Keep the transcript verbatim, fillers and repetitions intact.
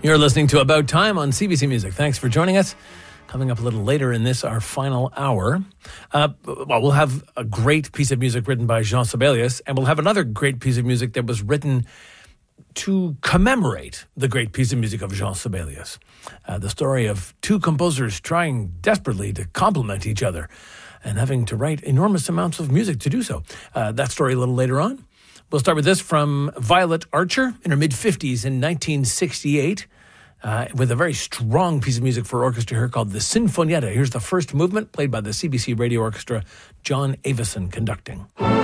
You're listening to About Time on C B C Music. Thanks for joining us. Coming up a little later in this, our final hour, uh, well, we'll have a great piece of music written by Jean Sibelius, and we'll have another great piece of music that was written to commemorate the great piece of music of Jean Sibelius. Uh, the story of two composers trying desperately to complement each other and having to write enormous amounts of music to do so. Uh, that story a little later on. We'll start with this from Violet Archer in her mid-fifties in nineteen sixty-eight. Uh, with a very strong piece of music for orchestra here called the Sinfonietta. Here's the first movement, played by the C B C Radio Orchestra, John Avison conducting.